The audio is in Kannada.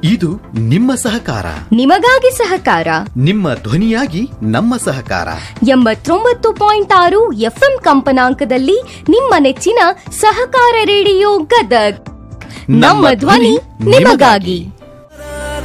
ಇದು ನಿಮ್ಮ ಸಹಕಾರ ನಿಮಗಾಗಿ ಸಹಕಾರ ನಿಮ್ಮ ಧ್ವನಿಯಾಗಿ ನಮ್ಮ ಸಹಕಾರ 89.6 FM ಕಂಪನಾಂಕದಲ್ಲಿ ನಿಮ್ಮ ನೆಚ್ಚಿನ ಸಹಕಾರ ರೇಡಿಯೋ ಗದಗ್ ನಮ್ಮ ಧ್ವನಿ ನಿಮಗಾಗಿ.